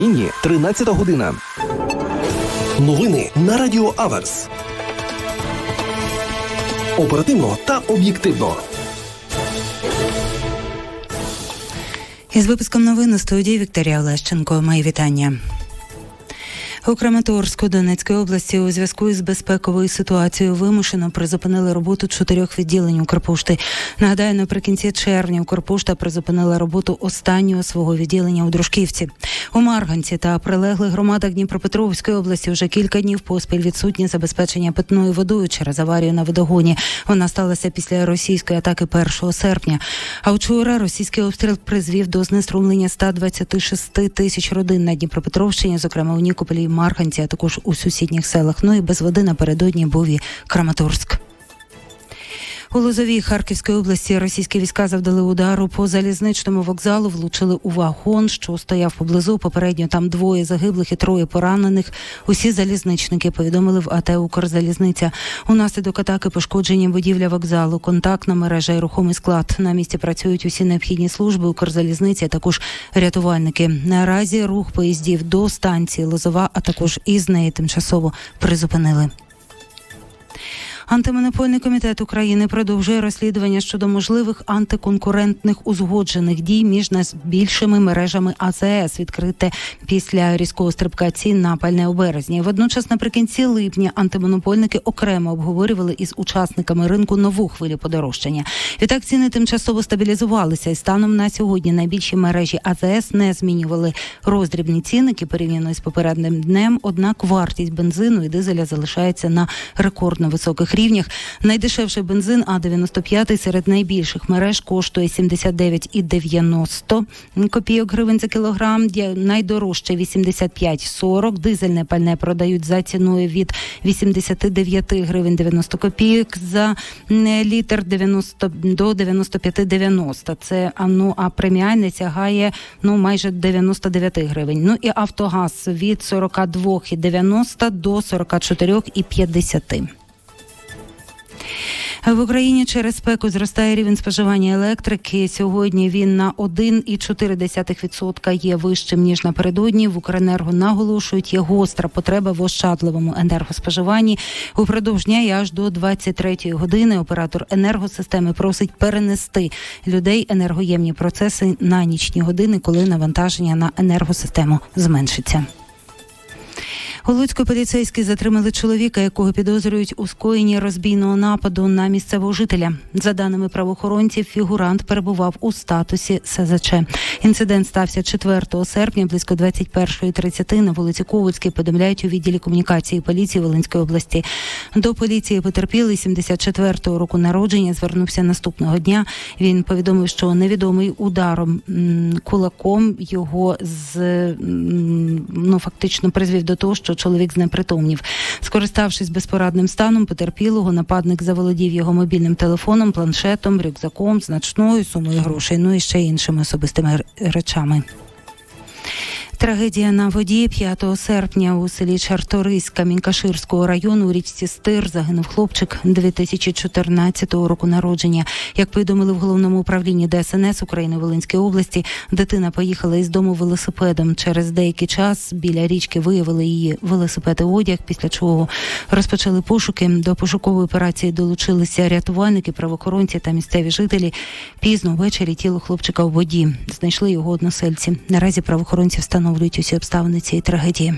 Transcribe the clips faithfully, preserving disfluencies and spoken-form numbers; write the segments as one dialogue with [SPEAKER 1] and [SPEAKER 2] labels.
[SPEAKER 1] Ні, тринадцята година. Новини на Радіо Аверс. Оперативно та об'єктивно.
[SPEAKER 2] Із випуском новин у студії Вікторія Олещенко. Мої вітання. У Краматорську Донецької області у зв'язку із безпековою ситуацією вимушено призупинили роботу чотирьох відділень Укрпошти. Нагадаю, наприкінці червня Укрпошта призупинила роботу останнього свого відділення у Дружківці. У Марганці та прилеглих громадах Дніпропетровської області вже кілька днів поспіль відсутнє забезпечення питною водою через аварію на водогоні. Вона сталася після російської атаки першого серпня. А вчора російський обстріл призвів до знеструмлення ста двадцяти шести тисяч родин на Дніпропетровщині, зокрема у Нікополі, Марганці, а також у сусідніх селах. Ну і без води напередодні був і Краматорськ. У Лозовій Харківської області російські війська завдали удару по залізничному вокзалу, влучили у вагон, що стояв поблизу. Попередньо там двоє загиблих і троє поранених. Усі залізничники повідомили в АТ «Укрзалізниця». Унаслідок атаки пошкоджені будівля вокзалу, контактна мережа і рухомий склад. На місці працюють усі необхідні служби Укрзалізниці, а також рятувальники. Наразі рух поїздів до станції Лозова, а також із неї тимчасово призупинили. Антимонопольний комітет України продовжує розслідування щодо можливих антиконкурентних узгоджених дій між найбільшими мережами АЗС, відкрите після різкого стрибка цін на пальне у березні. Водночас наприкінці липня антимонопольники окремо обговорювали із учасниками ринку нову хвилю подорожчання. Відтак ціни тимчасово стабілізувалися і станом на сьогодні найбільші мережі АЗС не змінювали роздрібні цінники порівняно з попереднім днем, однак вартість бензину і дизеля залишається на рекордно високих рівнях. Найдешевший бензин А дев'яносто п'ять серед найбільших мереж коштує сімдесят дев'ять і дев'яносто копійок гривень за кілограм, найдорожче вісімдесят п'ять сорок, дизельне пальне продають за ціною від вісімдесят дев'ять гривень дев'яносто копійок за літр дев'яносто до дев'яносто п'ять дев'яносто. Це ну, а преміальне сягає ну майже дев'яносто дев'ять гривень. Ну і Автогаз від сорок два і дев'яносто до сорок чотири і п'ятдесят. В Україні через спеку зростає рівень споживання електрики. Сьогодні він на один цілих чотири десятих відсотка є вищим, ніж напередодні. В Укренерго наголошують, є гостра потреба в ощадливому енергоспоживанні. Упродовж дня і аж до двадцять третьої години оператор енергосистеми просить перенести людей енергоємні процеси на нічні години, коли навантаження на енергосистему зменшиться. У Луцьку поліцейські затримали чоловіка, якого підозрюють у скоєнні розбійного нападу на місцевого жителя. За даними правоохоронців, фігурант перебував у статусі СЗЧ. Інцидент стався четвертого серпня близько двадцять першої тридцять на вулиці Ковицькій, повідомляють у відділі комунікації поліції Волинської області. До поліції потерпілий сімдесят четвертого року народження звернувся наступного дня. Він повідомив, що невідомий ударом м, кулаком його з м, ну фактично призвів до того, що чоловік знепритомнів. Скориставшись безпорадним станом потерпілого, нападник заволодів його мобільним телефоном, планшетом, рюкзаком, значною сумою грошей, ну і ще іншими особистими речами. Трагедія на воді. П'ятого серпня у селі Чарториськ Камінь-Каширського району у річці Стир загинув хлопчик дві тисячі чотирнадцятого року народження. Як повідомили в Головному управлінні ДСНС України Волинської області, дитина поїхала із дому велосипедом. Через деякий час біля річки виявили її велосипед і одяг, після чого розпочали пошуки. До пошукової операції долучилися рятувальники, правоохоронці та місцеві жителі. Пізно ввечері тіло хлопчика у воді. Знайшли його односельці. Наразі правоохоронці встановлюють усі обставини цієї трагедії.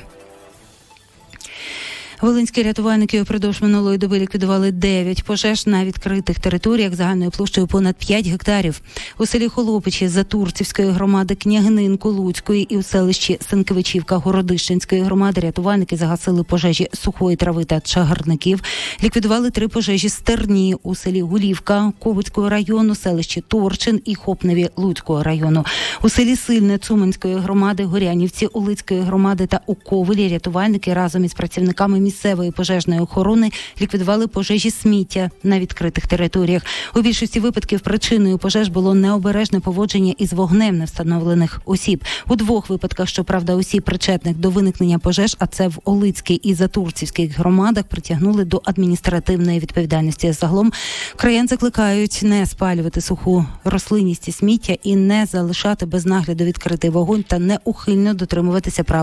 [SPEAKER 2] Волинські рятувальники упродовж минулої доби ліквідували дев'ять пожеж на відкритих територіях загальною площею понад п'ять гектарів. У селі Холопичі Затурцівської громади Княгининку Луцької і у селищі Сенкевичівка Городищенської громади рятувальники загасили пожежі сухої трави та чагарників. Ліквідували три пожежі стерні у селі Гулівка Ковицького району, селищі Торчин і Хопневі Луцького району. У селі Сильне Цуманської громади, Горянівці Улицької громади та у Ковелі рятувальники разом із працівниками місцевої місцевої пожежної охорони ліквідували пожежі сміття на відкритих територіях. У більшості випадків причиною пожеж було необережне поводження із вогнем невстановлених осіб. У двох випадках, щоправда, осіб причетних до виникнення пожеж, а це в Олицькій і Затурцівських громадах, притягнули до адміністративної відповідальності. Загалом краян закликають не спалювати суху рослинність і сміття і не залишати без нагляду відкритий вогонь та неухильно дотримуватися прав